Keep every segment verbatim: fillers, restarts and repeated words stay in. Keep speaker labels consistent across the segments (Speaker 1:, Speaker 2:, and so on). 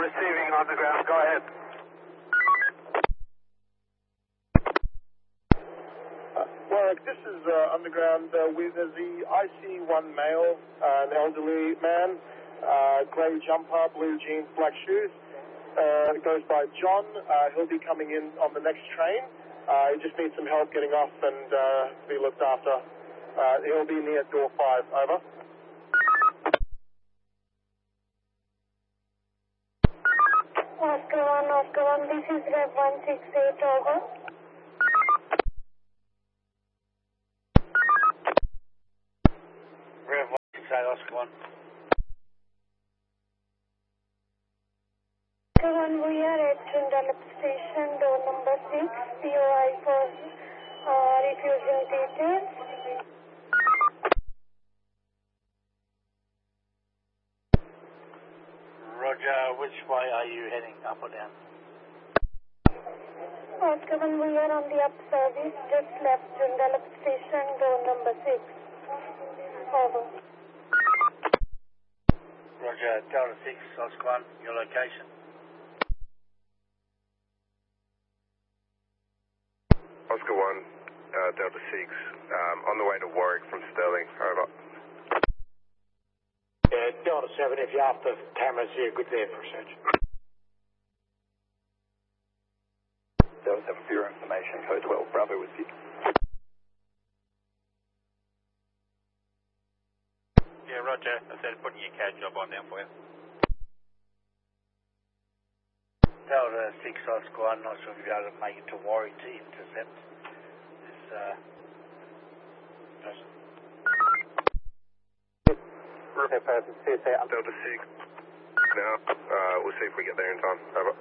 Speaker 1: receiving on the ground. Go ahead.
Speaker 2: Uh, Warwick, this is uh, underground uh, with uh, the I C one male, uh, an elderly man, uh, grey jumper, blue jeans, black shoes. Uh, it goes by John. Uh, he'll be coming in on the next train. Uh, he just needs some help getting off and uh, be looked after. Uh, he'll be near door five. Over.
Speaker 3: Oscar one, Oscar one, this is Rev one six eight, over.
Speaker 4: Rev one six eight, Oscar one.
Speaker 3: Oscar one, we are at Joondalup Station, door number six, P O I for uh, refusing details.
Speaker 4: Roger, which way are you heading, up or down?
Speaker 3: Oscar one, we are on the up service, just left Joondalup Station, door number six. Over.
Speaker 4: Roger, Delta six, Oscar one, your location.
Speaker 5: Oscar one, uh, Delta six, um, on the way to Warwick from Stirling, over.
Speaker 6: Yeah, Delta seven, if you're after cameras here, good there for a search.
Speaker 7: Delta seven, for your information, code twelve, Bravo Whiskey.
Speaker 8: Yeah, Roger. I said putting your C A D job on now for you.
Speaker 4: Delta six, Oscar one, not sure if you'll be able to make it to Warwick to intercept this uh, person.
Speaker 5: Delta six, now, uh, we'll see if we get there in time, over.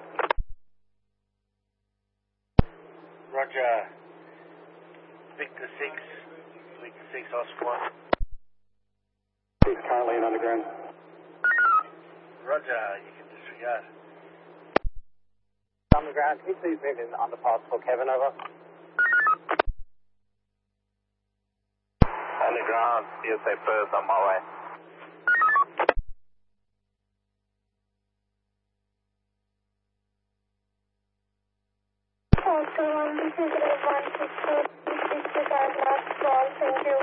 Speaker 4: Roger, Victor six, Victor six, Oscar one.
Speaker 7: He's currently in underground.
Speaker 4: Roger, you can disregard.
Speaker 6: Underground, can you please move in the underpass for Kevin, over?
Speaker 7: Underground, C S A first, on my way.
Speaker 3: Oscar one, this is Rev one six eight, disregard last call, thank you.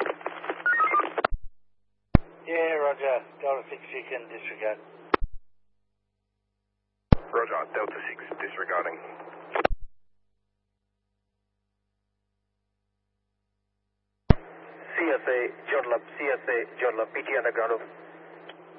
Speaker 4: Yeah, Roger, Delta six, you can disregard.
Speaker 5: Roger, Delta six, disregarding.
Speaker 6: C S A, Joondalup, C S A, Joondalup, P T underground, over.